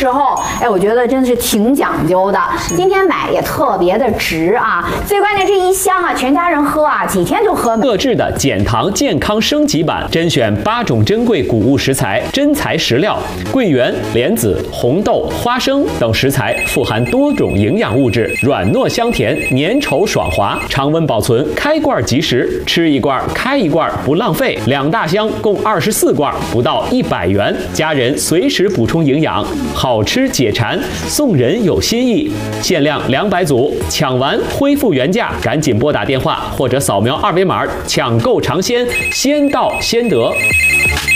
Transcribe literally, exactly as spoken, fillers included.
时候，哎，我觉得真的是挺讲究的。今天买也特别的值啊！最关键这一箱啊，全家人喝啊，几天就喝没。 特制的减糖健康升级版，甄选八种珍贵谷物食材、真材实料，桂圆、莲子、红豆、花生等食材富含多种营养物质，软糯香甜，粘稠爽滑，常温保存，开罐即食，吃一罐开一罐不浪费。两大箱共二十四罐，不到一百元，家人随时补充营养，好吃解馋，送人有心意。限量两百组，抢完恢复原价，赶紧拨打电话或者扫描二维码抢购尝鲜，先到先得。